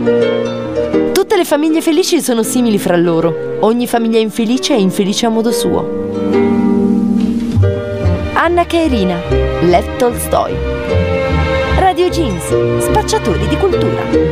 Tutte le famiglie felici sono simili fra loro. Ogni famiglia infelice è infelice a modo suo. Anna Karenina, Lev Tolstoi. Radio Jeans, spacciatori di cultura.